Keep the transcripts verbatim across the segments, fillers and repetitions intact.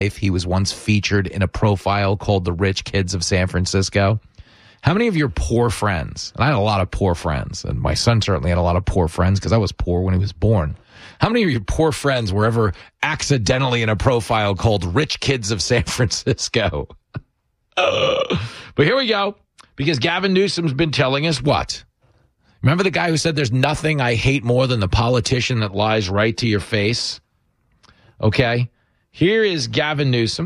life. He was once featured in a profile called The Rich Kids of San Francisco. How many of your poor friends, and I had a lot of poor friends, and my son certainly had a lot of poor friends because I was poor when he was born. How many of your poor friends were ever accidentally in a profile called Rich Kids of San Francisco? uh, but here we go, because Gavin Newsom's been telling us what? Remember the guy who said there's nothing I hate more than the politician that lies right to your face? Okay, here is Gavin Newsom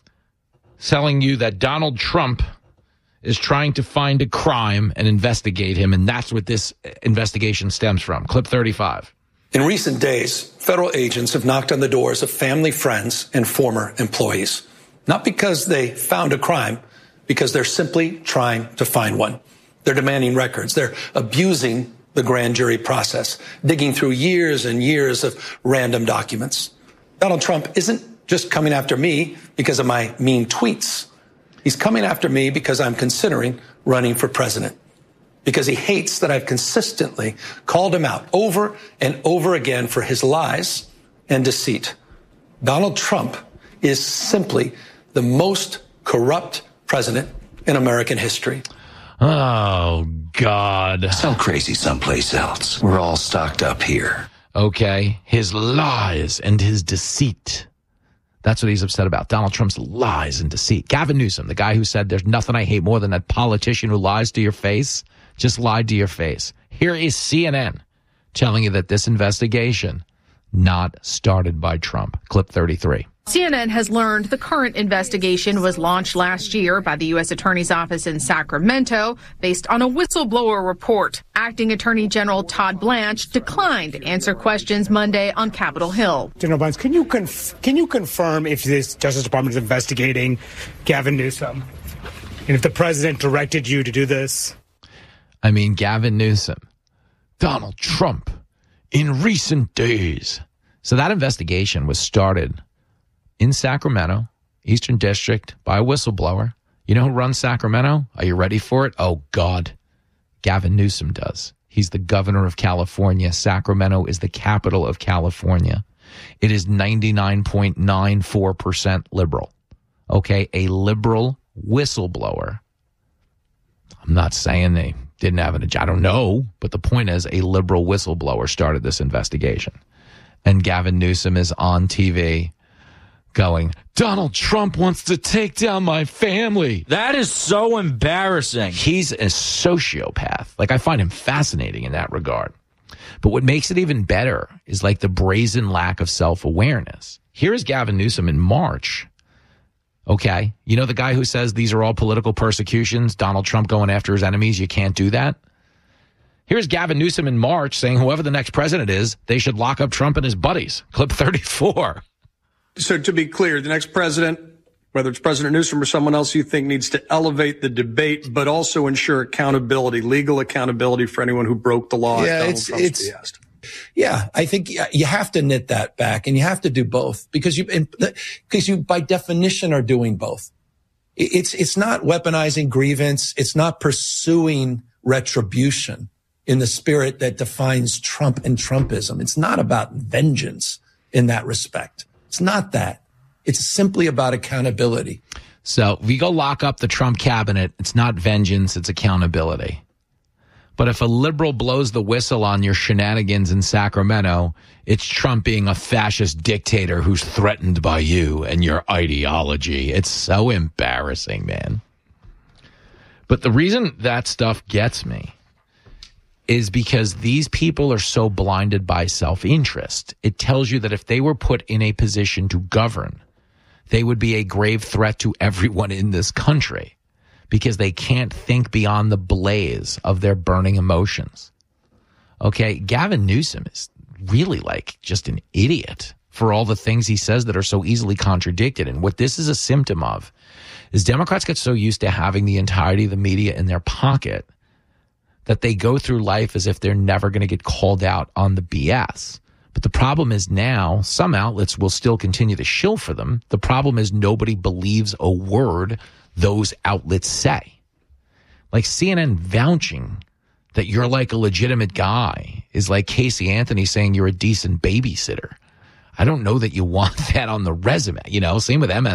telling you that Donald Trump is trying to find a crime and investigate him, and that's what this investigation stems from. Clip thirty-five. In recent days, federal agents have knocked on the doors of family, friends, and former employees. Not because they found a crime, because they're simply trying to find one. They're demanding records. They're abusing the grand jury process, digging through years and years of random documents. Donald Trump isn't just coming after me because of my mean tweets. He's coming after me because I'm considering running for president, because he hates that I've consistently called him out over and over again for his lies and deceit. Donald Trump is simply the most corrupt president in American history. Oh, God. Sell crazy someplace else. We're all stocked up here. Okay. His lies and his deceit. That's what he's upset about. Donald Trump's lies and deceit. Gavin Newsom, the guy who said there's nothing I hate more than that politician who lies to your face, just lied to your face. Here is C N N telling you that this investigation not started by Trump. Clip thirty-three. C N N has learned the current investigation was launched last year by the U S Attorney's Office in Sacramento based on a whistleblower report. Acting Attorney General Todd Blanche declined to answer questions Monday on Capitol Hill. General Blanche, can you conf- can you confirm if this Justice Department is investigating Gavin Newsom and if the president directed you to do this? I mean, Gavin Newsom, Donald Trump, in recent days. So that investigation was started in Sacramento, Eastern District, by a whistleblower. You know who runs Sacramento? Are you ready for it? Oh, God. Gavin Newsom does. He's the governor of California. Sacramento is the capital of California. It is ninety-nine point nine four percent liberal. Okay, a liberal whistleblower. I'm not saying they didn't have an, I don't know, but the point is a liberal whistleblower started this investigation. And Gavin Newsom is on T V going, Donald Trump wants to take down my family. That is so embarrassing. He's a sociopath. Like, I find him fascinating in that regard. But what makes it even better is like the brazen lack of self-awareness. Here is Gavin Newsom in March. Okay. You know the guy who says these are all political persecutions, Donald Trump going after his enemies, you can't do that? Here's Gavin Newsom in March saying whoever the next president is, they should lock up Trump and his buddies. Clip thirty-four. So to be clear, the next president, whether it's President Newsom or someone else you think needs to elevate the debate, but also ensure accountability, legal accountability for anyone who broke the law. Yeah, it's, it's, yeah, I think you have to knit that back and you have to do both because you, because you by definition are doing both. It's, it's not weaponizing grievance. It's not pursuing retribution in the spirit that defines Trump and Trumpism. It's not about vengeance in that respect. It's not that. It's simply about accountability. So if you go lock up the Trump cabinet, it's not vengeance, it's accountability. But if a liberal blows the whistle on your shenanigans in Sacramento, it's Trump being a fascist dictator who's threatened by you and your ideology. It's so embarrassing, man. But the reason that stuff gets me is because these people are so blinded by self-interest. It tells you that if they were put in a position to govern, they would be a grave threat to everyone in this country because they can't think beyond the blaze of their burning emotions. Okay, Gavin Newsom is really like just an idiot for all the things he says that are so easily contradicted. And what this is a symptom of is Democrats get so used to having the entirety of the media in their pocket that they go through life as if they're never going to get called out on the B S. But the problem is now some outlets will still continue to shill for them. The problem is nobody believes a word those outlets say. Like C N N vouching that you're like a legitimate guy is like Casey Anthony saying you're a decent babysitter. I don't know that you want that on the resume. You know, same with M S.